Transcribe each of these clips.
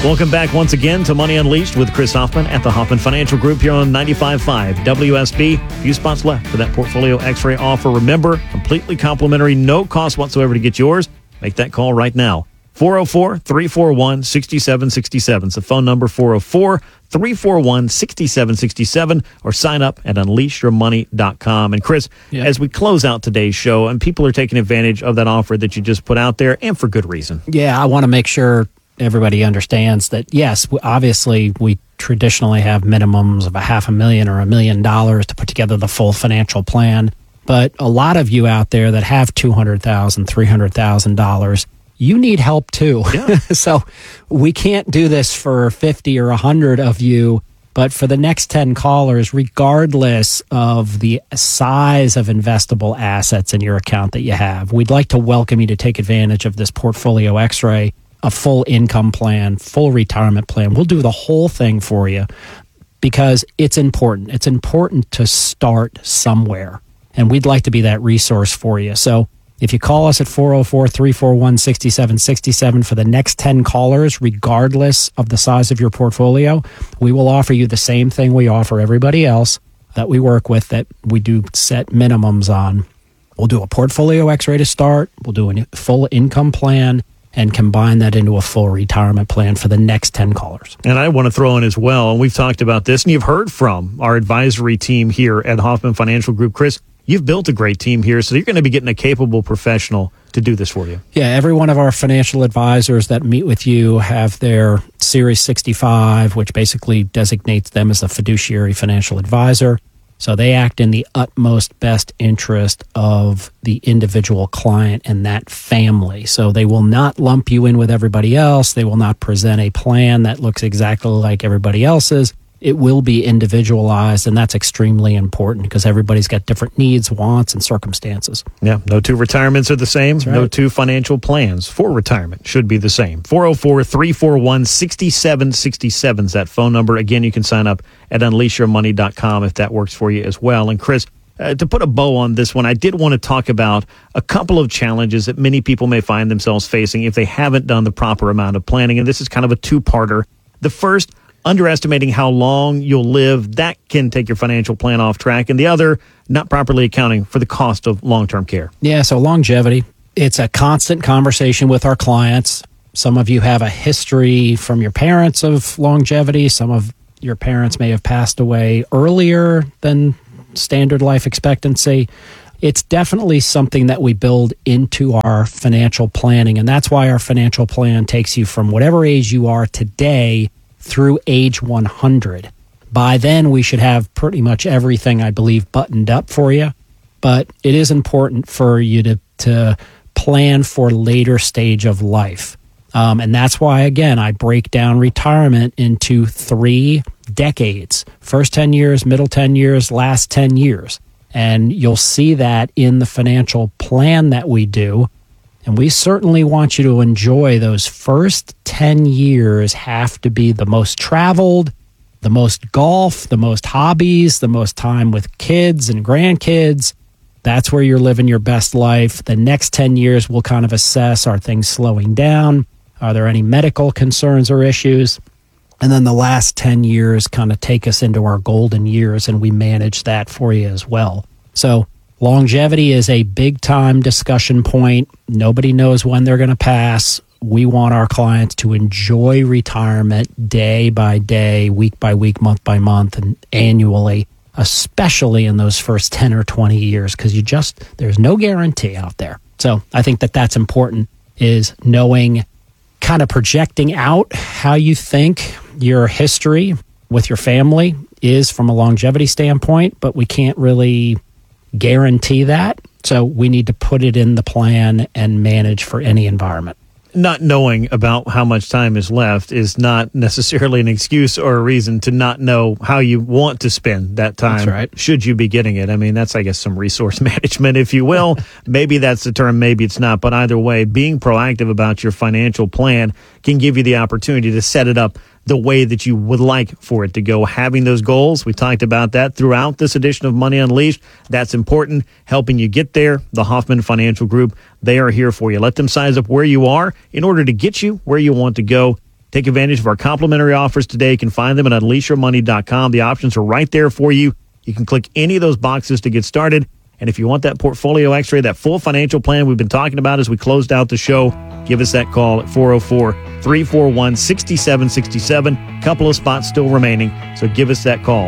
Welcome back once again to Money Unleashed with Chris Hoffman at the Hoffman Financial Group here on 95.5 WSB. Few spots left for that Portfolio X-ray offer. Remember, completely complimentary, no cost whatsoever to get yours. Make that call right now. 404-341-6767. It's the phone number, 404-341-6767, or sign up at unleashyourmoney.com. And Chris, as we close out today's show, and people are taking advantage of that offer that you just put out there, and for good reason. Yeah, I want to make sure everybody understands that, yes, obviously we traditionally have minimums of $500,000 or $1 million to put together the full financial plan. But a lot of you out there that have $200,000, $300,000, you need help too. Yeah. So we can't do this for 50 or 100 of you, but for the next 10 callers, regardless of the size of investable assets in your account that you have, we'd like to welcome you to take advantage of this Portfolio X-ray, a full income plan, full retirement plan. We'll do the whole thing for you because it's important. It's important to start somewhere, and we'd like to be that resource for you. So if you call us at 404-341-6767 for the next 10 callers, regardless of the size of your portfolio, we will offer you the same thing we offer everybody else that we work with, that we do set minimums on. We'll do a Portfolio X-ray to start. We'll do a full income plan and combine that into a full retirement plan for the next 10 callers. And I want to throw in as well, and we've talked about this, and you've heard from our advisory team here at Hoffman Financial Group. Chris, you've built a great team here, so you're going to be getting a capable professional to do this for you. Yeah, every one of our financial advisors that meet with you have their Series 65, which basically designates them as a fiduciary financial advisor. So they act in the utmost best interest of the individual client and that family. So they will not lump you in with everybody else. They will not present a plan that looks exactly like everybody else's. It will be individualized, and that's extremely important because everybody's got different needs, wants, and circumstances. Yeah, no two retirements are the same. That's right. No two financial plans for retirement should be the same. 404-341-6767 is that phone number. Again, you can sign up at unleashyourmoney.com if that works for you as well. And Chris, to put a bow on this one, I did want to talk about a couple of challenges that many people may find themselves facing if they haven't done the proper amount of planning. And this is kind of a two-parter. The first, underestimating how long you'll live, that can take your financial plan off track. And the other, not properly accounting for the cost of long-term care. Yeah, so longevity, it's a constant conversation with our clients. Some of you have a history from your parents of longevity. Some of your parents may have passed away earlier than standard life expectancy. It's definitely something that we build into our financial planning, and that's why our financial plan takes you from whatever age you are today through age 100. By then, we should have pretty much everything, I believe, buttoned up for you. But it is important for you to plan for later stage of life. And that's why, again, I break down retirement into 3 decades. First 10 years, middle 10 years, last 10 years. And you'll see that in the financial plan that we do. And we certainly want you to enjoy those first 10 years. Have to be the most traveled, the most golf, the most hobbies, the most time with kids and grandkids. That's where you're living your best life. The next 10 years, we'll kind of assess, are things slowing down? Are there any medical concerns or issues? And then the last 10 years kind of take us into our golden years, and we manage that for you as well. So longevity is a big-time discussion point. Nobody knows when they're going to pass. We want our clients to enjoy retirement day by day, week by week, month by month, and annually, especially in those first 10 or 20 years, because there's no guarantee out there. So I think that's important, is knowing, kind of projecting out how you think your history with your family is from a longevity standpoint, but we can't really guarantee that. So we need to put it in the plan and manage for any environment. Not knowing about how much time is left is not necessarily an excuse or a reason to not know how you want to spend that time. That's right. Should you be getting it? I mean, that's, I guess, some resource management, if you will. Maybe that's the term, maybe it's not. But either way, being proactive about your financial plan can give you the opportunity to set it up the way that you would like for it to go. Having those goals, we talked about that throughout this edition of Money Unleashed. That's important, helping you get there. The Hoffman Financial Group, they are here for you. Let them size up where you are in order to get you where you want to go. Take advantage of our complimentary offers today. You can find them at unleashyourmoney.com. The options are right there for you. You can click any of those boxes to get started. And if you want that portfolio x-ray, that full financial plan we've been talking about as we closed out the show, give us that call at 404-341-6767. Couple of spots still remaining, so give us that call,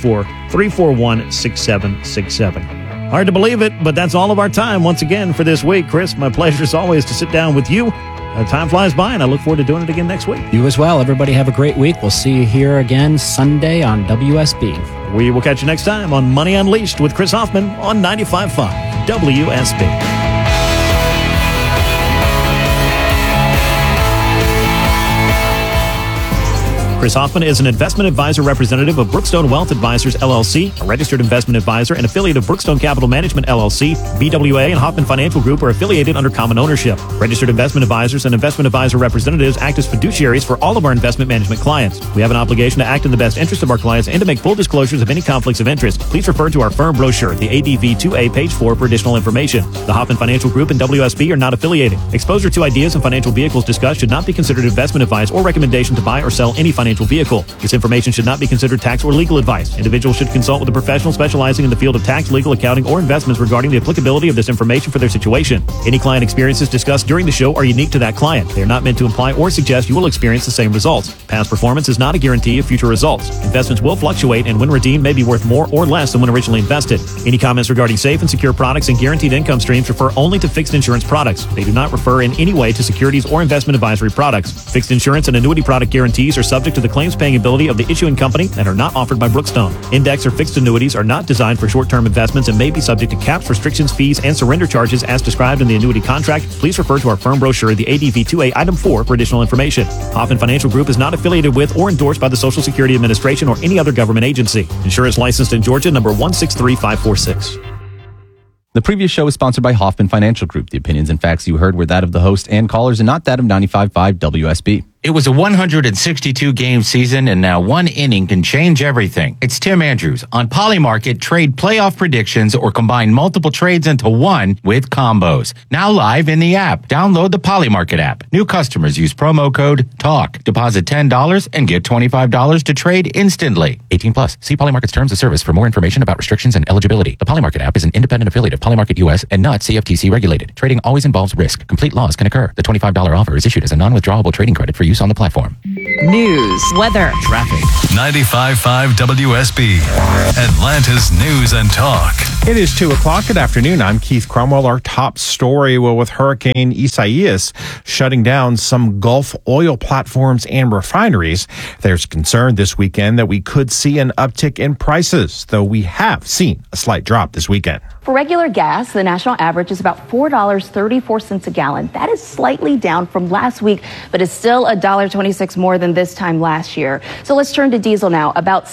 404-341-6767. Hard to believe it, but that's all of our time once again for this week. Chris, my pleasure as always to sit down with you. Time flies by, and I look forward to doing it again next week. You as well. Everybody have a great week. We'll see you here again Sunday on WSB. We will catch you next time on Money Unleashed with Chris Hoffman on 95.5 WSB. Chris Hoffman is an investment advisor representative of Brookstone Wealth Advisors, LLC, a registered investment advisor and affiliate of Brookstone Capital Management, LLC. BWA and Hoffman Financial Group are affiliated under common ownership. Registered investment advisors and investment advisor representatives act as fiduciaries for all of our investment management clients. We have an obligation to act in the best interest of our clients and to make full disclosures of any conflicts of interest. Please refer to our firm brochure, the ADV 2A, page 4, for additional information. The Hoffman Financial Group and WSB are not affiliated. Exposure to ideas and financial vehicles discussed should not be considered investment advice or recommendation to buy or sell any financial vehicle. This information should not be considered tax or legal advice. Individuals should consult with a professional specializing in the field of tax, legal, accounting, or investments regarding the applicability of this information for their situation. Any client experiences discussed during the show are unique to that client. They are not meant to imply or suggest you will experience the same results. Past performance is not a guarantee of future results. Investments will fluctuate and when redeemed may be worth more or less than when originally invested. Any comments regarding safe and secure products and guaranteed income streams refer only to fixed insurance products. They do not refer in any way to securities or investment advisory products. Fixed insurance and annuity product guarantees are subject to the claims paying ability of the issuing company and are not offered by Brookstone. Index or fixed annuities are not designed for short-term investments and may be subject to caps, restrictions, fees, and surrender charges as described in the annuity contract. Please refer to our firm brochure, the ADV 2A, item 4, for additional information. Hoffman Financial Group is not affiliated with or endorsed by the Social Security Administration or any other government agency. Insurance licensed in Georgia, number 163546. The previous show was sponsored by Hoffman Financial Group. The opinions and facts you heard were that of the host and callers and not that of 95.5 WSB. It was a 162-game season, and now one inning can change everything. It's Tim Andrews on Polymarket. Trade playoff predictions or combine multiple trades into one with combos. Now live in the app. Download the Polymarket app. New customers use promo code TALK. Deposit $10 and get $25 to trade instantly. 18 plus. See Polymarket's terms of service for more information about restrictions and eligibility. The Polymarket app is an independent affiliate of Polymarket US and not CFTC regulated. Trading always involves risk. Complete loss can occur. The $25 offer is issued as a non-withdrawable trading credit for use on the platform. News, weather, Traffic. 95.5 WSB, Atlanta's News and Talk. It is 2 o'clock. Good afternoon. I'm Keith Cromwell. Our top story, with Hurricane Isaias shutting down some Gulf oil platforms and refineries, there's concern this weekend that we could see an uptick in prices, though we have seen a slight drop this weekend. For regular gas, the national average is about $4.34 a gallon. That is slightly down from last week, but is still $1.26 more than this time last year. So let's turn to diesel now. About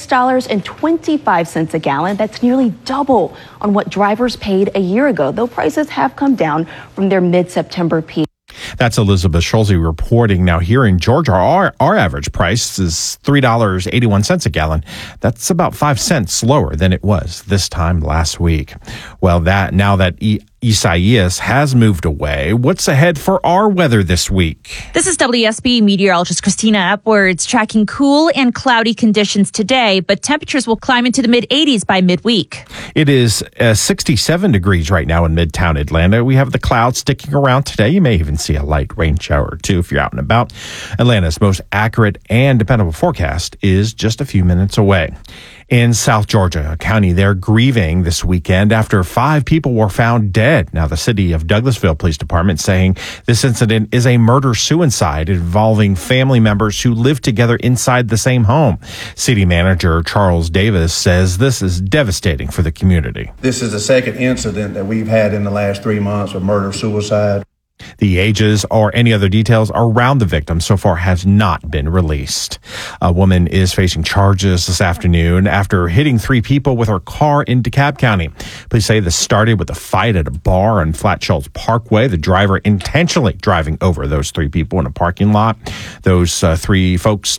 $6.25 a gallon. That's nearly double on what drivers paid a year ago, though prices have come down from their mid-September peak. That's Elizabeth Schulze reporting. Now, here in Georgia, our average price is $3.81 a gallon. That's about 5 cents lower than it was this time last week. Well, now that Isaias has moved away, what's ahead for our weather this week? This is WSB meteorologist Christina Upwards tracking cool and cloudy conditions today, but temperatures will climb into the mid-80s by midweek. It is 67 degrees right now in Midtown Atlanta. We have the clouds sticking around today. You may even see a light rain shower or two if you're out and about. Atlanta's most accurate and dependable forecast is just a few minutes away. In South Georgia County, they're grieving this weekend after 5 people were found dead. Now, the city of Douglasville Police Department saying this incident is a murder-suicide involving family members who live together inside the same home. City Manager Charles Davis says this is devastating for the community. This is the second incident that we've had in the last 3 months of murder-suicide. The ages or any other details around the victim so far has not been released. A woman is facing charges this afternoon after hitting 3 people with her car in DeKalb County. Police say this started with a fight at a bar on Flat Shoals Parkway. The driver intentionally driving over those 3 people in a parking lot. Those 3 folks not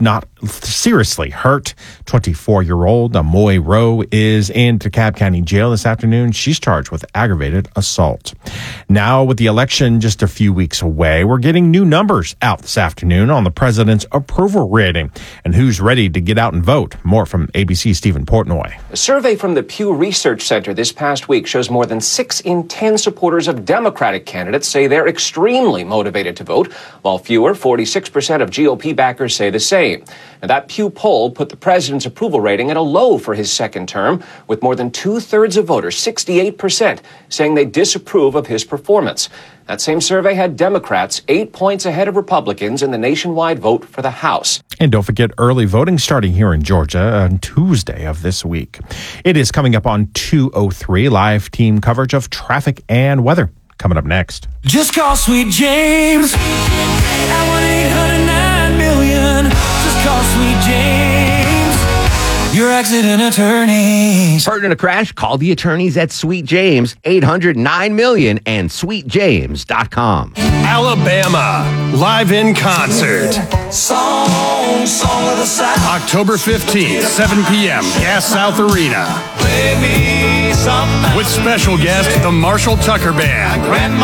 seriously hurt. 24-year-old Amoy Rowe is in DeKalb County Jail this afternoon. She's charged with aggravated assault. Now, with the election just a few weeks away, we're getting new numbers out this afternoon on the president's approval rating and who's ready to get out and vote. More from ABC's Stephen Portnoy. A survey from the Pew Research Center this past week shows more than 6 in 10 supporters of Democratic candidates say they're extremely motivated to vote, while fewer, 46% of GOP backers say the same. Now, that Pew poll put the president's approval rating at a low for his second term, with more than 2/3 of voters, 68%, saying they disapprove of his performance. That same survey had Democrats 8 points ahead of Republicans in the nationwide vote for the House. And don't forget early voting starting here in Georgia on Tuesday of this week. It is coming up on 2:03, live team coverage of traffic and weather. Coming up next. Just call Sweet James at 1-800-9-million. Just call Sweet James, your accident attorneys. Hurt in a crash? Call the attorneys at Sweet James, 800-9-million and sweetjames.com. Alabama, live in concert. Song of the South. October 15th, 7 p.m., Gas South Arena. Play me some with special guest, the Marshall Tucker Band. Grandma